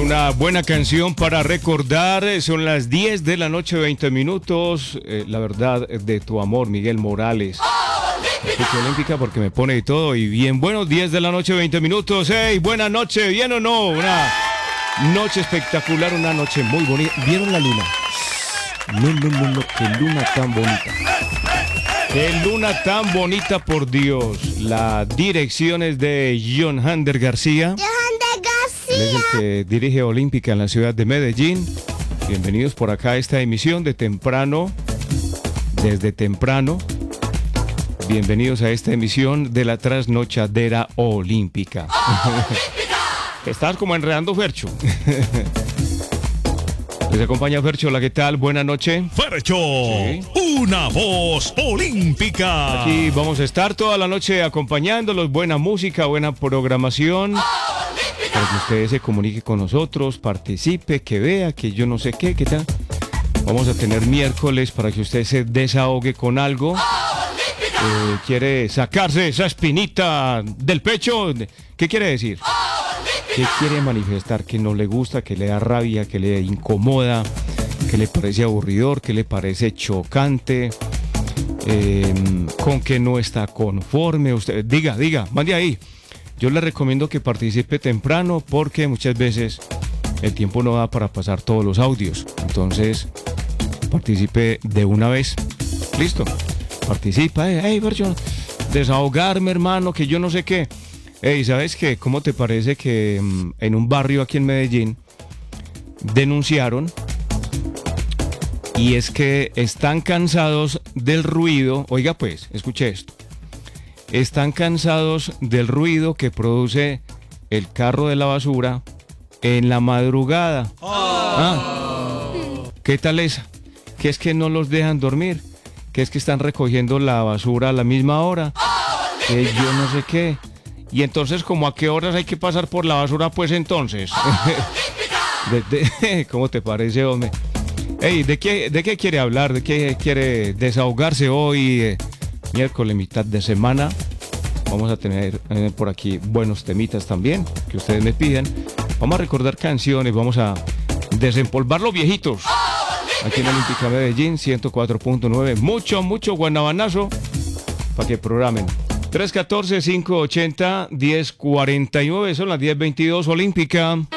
una buena canción para recordar. Son las 10 de la noche, 20 minutos. La verdad de tu amor, Miguel Morales. Escucha Olímpica porque me pone de todo. Y bien, bueno, 10 de la noche, 20 minutos. ¡Hey! Buena noche, ¿bien o no? Una noche espectacular, una noche muy bonita. ¿Vieron la luna? No, qué luna tan bonita. Qué luna tan bonita, por Dios. La dirección es de John Hander García. Él es el que dirige Olímpica en la ciudad de Medellín. Bienvenidos por acá a esta emisión de temprano, desde temprano. Bienvenidos a esta emisión de la trasnochadera olímpica. Estás como enredando, Fercho. Les acompaña Fercho, hola, ¿qué tal? Buenas noches. Fercho, sí. Una voz olímpica. Aquí vamos a estar toda la noche acompañándolos. Buena música, buena programación. Para que ustedes se comuniquen con nosotros, participe, que vea, que yo no sé qué tal. Vamos a tener miércoles para que usted se desahogue con algo. ¿Quiere sacarse esa espinita del pecho? ¿Qué quiere decir? ¿Qué quiere manifestar? ¿Que no le gusta, que le da rabia, que le incomoda, que le parece aburridor, que le parece chocante, con que no está conforme? Usted diga, mande ahí. Yo le recomiendo que participe temprano porque muchas veces el tiempo no da para pasar todos los audios. Entonces, participe de una vez. Listo. Participa. Hey, Bercho, desahogarme, hermano, que yo no sé qué. Hey, ¿sabes qué? ¿Cómo te parece que en un barrio aquí en Medellín denunciaron? Y es que están cansados del ruido. Oiga pues, escuche esto. Están cansados del ruido que produce el carro de la basura en la madrugada. ¿Qué tal esa? Que es que no los dejan dormir, que es que están recogiendo la basura a la misma hora, que yo no sé qué. Y entonces, ¿cómo a qué horas hay que pasar por la basura, pues entonces? ¿Cómo te parece, hombre? Hey, ¿de qué quiere hablar? ¿De qué quiere desahogarse hoy? Miércoles, mitad de semana. Vamos a tener por aquí buenos temitas también que ustedes me piden. Vamos a recordar canciones, vamos a desempolvar los viejitos. Aquí en Olímpica Medellín, 104.9. Mucho guanabanazo para que programen. 314-580-1049, son las 10:22 Olímpica.